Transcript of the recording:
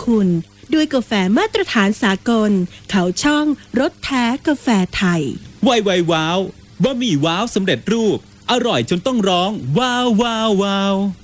คุณด้วยกาแฟมาตรฐานสากลเขาช่องรสแท้กาแฟไทยไวว้าวบะหมี่ว้าวสำเร็จรูปอร่อยจนต้องร้องว้าวว้าวว้าว